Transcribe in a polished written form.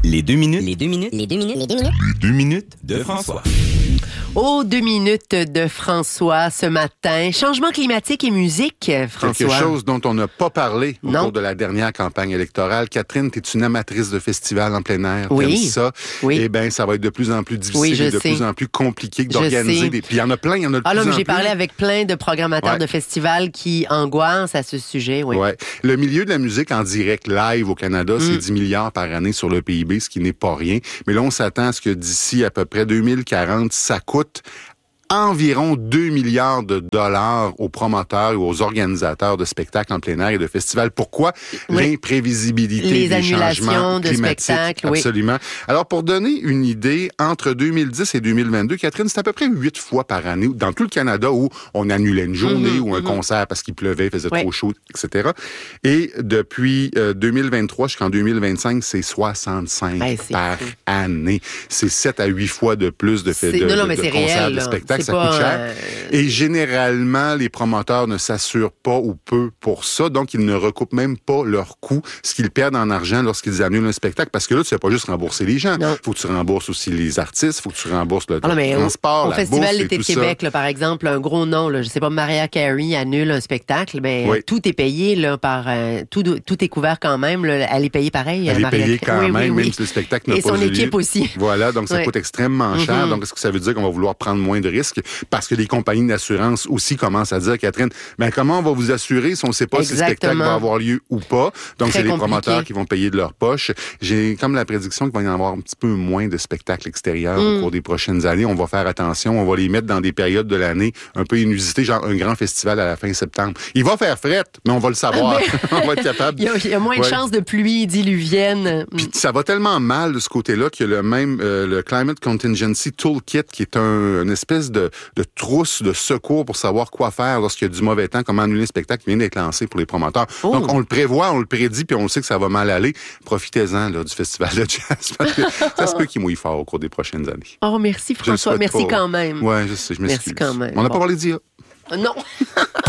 Les 2 minutes. Les 2 minutes. Les 2 minutes. Les 2 minutes. Les 2 minutes de François. Aux 2 minutes de François ce matin. Changement climatique et musique, François. Quelque chose dont on n'a pas parlé au Non. cours de la dernière campagne électorale. Catherine, tu es une amatrice de festivals en plein air. Oui. T'aimes ça? Oui. Eh bien, ça va être de plus en plus difficile Oui, je et de sais. plus en plus compliqué Je d'organiser sais. des... Puis il y en a plein, il y en a de Ah plus non, mais en j'ai plus. parlé avec plein de programmateurs Ouais. de festivals qui angoissent à ce sujet, oui. Ouais. Le milieu de la musique en direct live au Canada, c'est 10 milliards par année sur le PIB, ce qui n'est pas rien. Mais là, on s'attend à ce que d'ici à peu près 2040, ça coûte environ 2 milliards de dollars aux promoteurs et aux organisateurs de spectacles en plein air et de festivals. Pourquoi? Oui. L'imprévisibilité Les des annulations changements de climatiques. spectacles, oui. Absolument. Alors, pour donner une idée, entre 2010 et 2022, Catherine, c'est à peu près 8 fois par année dans tout le Canada où on annulait une journée ou un concert parce qu'il pleuvait, il faisait Ouais. trop chaud, etc. Et depuis 2023 jusqu'en 2025, c'est 65 Ben, c'est par fou. année. C'est 7 à 8 fois de plus de C'est- non, mais de c'est concerts, réel, de là. spectacles. C'est Ça pas, coûte cher. Et généralement, les promoteurs ne s'assurent pas ou peu pour ça. Donc, ils ne recoupent même pas leurs coûts, ce qu'ils perdent en argent lorsqu'ils annulent un spectacle. Parce que là, tu ne vas pas juste rembourser les gens. Non. Il faut que tu rembourses aussi les artistes. Il faut que tu rembourses le Ah non, mais transport, au la Festival bourse et d'été de tout ça. Québec, là, par exemple, un gros nom, là, je sais pas, Mariah Carey annule un spectacle, ben, Oui. tout est payé là, par... tout est couvert quand même. Là, elle est payée pareil. Elle est Mariah payée Carey. quand Oui, même, oui, même si le spectacle n'a Et pas son eu lieu. équipe aussi. Voilà, donc ça Ouais. coûte extrêmement cher. Donc, est-ce que ça veut dire qu'on va vouloir prendre moins de risques? Parce que les compagnies d'assurance aussi commencent à dire, Catherine, ben comment on va vous assurer si on ne sait pas si le spectacle Exactement. va avoir lieu ou pas? Donc, Très c'est les compliqué. promoteurs qui vont payer de leur poche. J'ai comme la prédiction qu'il va y en avoir un petit peu moins de spectacles extérieurs au cours des prochaines années. On va faire attention. On va les mettre dans des périodes de l'année un peu inusitées, genre un grand festival à la fin septembre. Il va faire fret, mais on va le savoir. On va être capable. Il y a moins de Ouais. chances de pluie diluvienne. Puis ça va tellement mal de ce côté-là qu'il y a le Climate Contingency Toolkit, qui est une espèce de trousse de secours pour savoir quoi faire lorsqu'il y a du mauvais temps, comment annuler un spectacle qui vient d'être lancé pour les promoteurs. Oh. Donc, on le prévoit, on le prédit, puis on le sait que ça va mal aller. Profitez-en là, du festival de jazz, parce que ça se peut qu'il mouille fort au cours des prochaines années. Oh, merci Je le François. souhaite Merci pas. quand même. Ouais, je sais, je m'excuse. Merci quand même. On n'a Bon. pas parlé d'IA. Non.